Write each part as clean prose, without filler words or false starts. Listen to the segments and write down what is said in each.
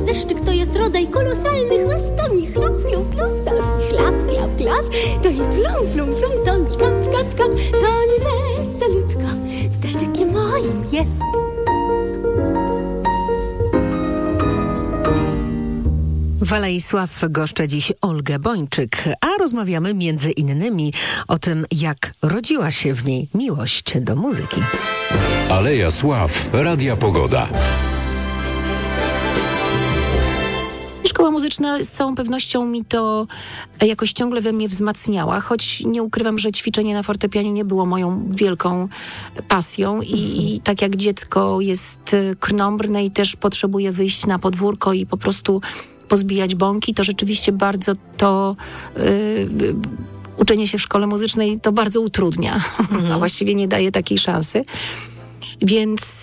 deszczyk to jest rodzaj kolosalnych łastami. Chlap, flum, flum, toni, chlap, klap, klap. To i flum, flum, flum, toni, kap, kap, kap. Toni weselutko z deszczykiem moim jest. W Alei Sław goszczę dziś Olgę Bończyk, a rozmawiamy między innymi o tym, jak rodziła się w niej miłość do muzyki. Aleja Sław, Radia Pogoda. Szkoła muzyczna z całą pewnością mi to jakoś ciągle we mnie wzmacniała, choć nie ukrywam, że ćwiczenie na fortepianie nie było moją wielką pasją i tak jak dziecko jest krnąbrne i też potrzebuje wyjść na podwórko i po prostu pozbijać bąki, to rzeczywiście bardzo to uczenie się w szkole muzycznej to bardzo utrudnia, a właściwie nie daje takiej szansy. Więc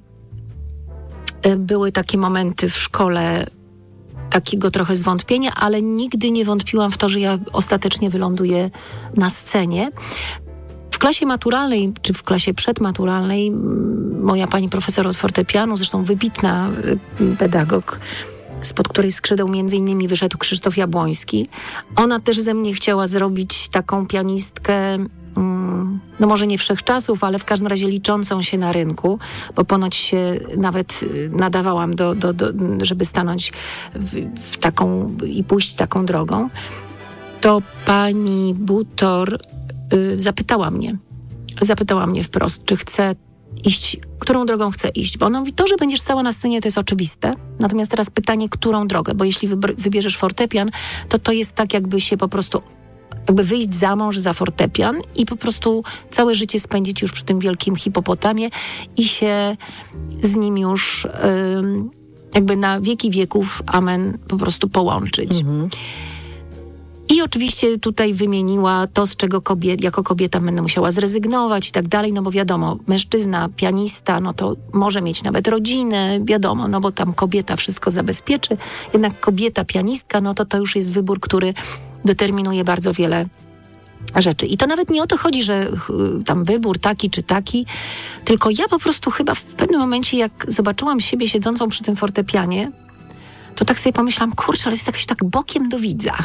były takie momenty w szkole takiego trochę zwątpienia, ale nigdy nie wątpiłam w to, że ja ostatecznie wyląduję na scenie. W klasie maturalnej, czy w klasie przedmaturalnej moja pani profesor od fortepianu, zresztą wybitna pedagog, spod której skrzydeł między innymi wyszedł Krzysztof Jabłoński. Ona też ze mnie chciała zrobić taką pianistkę, no może nie wszechczasów, ale w każdym razie liczącą się na rynku, bo ponoć się nawet nadawałam żeby stanąć w taką i pójść taką drogą. To pani Butor zapytała mnie wprost, czy chcę iść, którą drogą chcę iść, bo ona mówi, to, że będziesz stała na scenie, to jest oczywiste, natomiast teraz pytanie, którą drogę, bo jeśli wybierzesz fortepian, to jest tak, jakby się po prostu wyjść za mąż za fortepian i po prostu całe życie spędzić już przy tym wielkim hipopotamie i się z nim już jakby na wieki wieków, amen, po prostu połączyć. I oczywiście tutaj wymieniła to, z czego jako kobieta będę musiała zrezygnować i tak dalej, no bo wiadomo, mężczyzna, pianista, no to może mieć nawet rodzinę, wiadomo, no bo tam kobieta wszystko zabezpieczy, jednak kobieta, pianistka, no to już jest wybór, który determinuje bardzo wiele rzeczy. I to nawet nie o to chodzi, że tam wybór taki czy taki, tylko ja po prostu chyba w pewnym momencie, jak zobaczyłam siebie siedzącą przy tym fortepianie, to tak sobie pomyślałam, kurczę, ale jest jakoś tak bokiem do widza.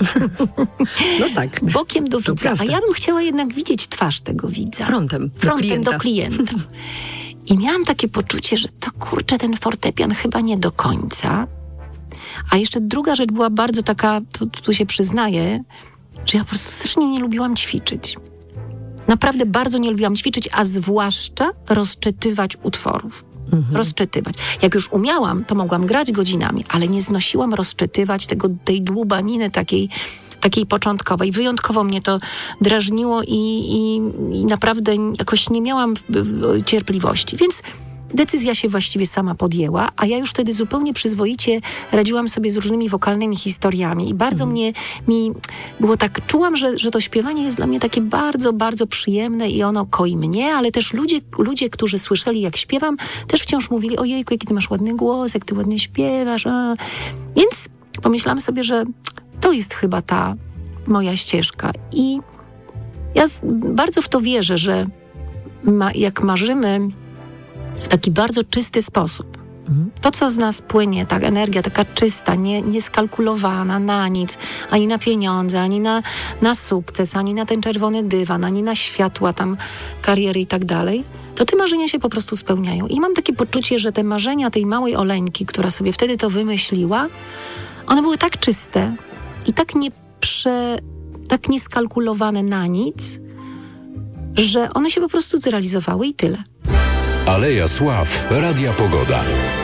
No tak. Bokiem do widza. A ja bym chciała jednak widzieć twarz tego widza. Frontem do klienta. I miałam takie poczucie, że to kurczę, ten fortepian chyba nie do końca. A jeszcze druga rzecz była bardzo taka, tu się przyznaję, że ja po prostu strasznie nie lubiłam ćwiczyć. Naprawdę bardzo nie lubiłam ćwiczyć, a zwłaszcza rozczytywać utworów. Rozczytywać. Jak już umiałam, to mogłam grać godzinami, ale nie znosiłam rozczytywać tej dłubaniny takiej początkowej. Wyjątkowo mnie to drażniło i naprawdę jakoś nie miałam cierpliwości. Więc decyzja się właściwie sama podjęła, a ja już wtedy zupełnie przyzwoicie radziłam sobie z różnymi wokalnymi historiami i bardzo mi było tak, czułam, że to śpiewanie jest dla mnie takie bardzo, bardzo przyjemne i ono koi mnie, ale też ludzie, którzy słyszeli, jak śpiewam, też wciąż mówili, ojejku, jaki ty masz ładny głos, jak ty ładnie śpiewasz. Więc pomyślałam sobie, że to jest chyba ta moja ścieżka i ja bardzo w to wierzę, że jak marzymy w taki bardzo czysty sposób. To, co z nas płynie, ta energia taka czysta, nieskalkulowana na nic, ani na pieniądze, ani na sukces, ani na ten czerwony dywan, ani na światła tam kariery i tak dalej, to te marzenia się po prostu spełniają. I mam takie poczucie, że te marzenia tej małej Oleńki, która sobie wtedy to wymyśliła, one były tak czyste i tak nieskalkulowane na nic, że one się po prostu zrealizowały i tyle. Aleja Sław, Radia Pogoda.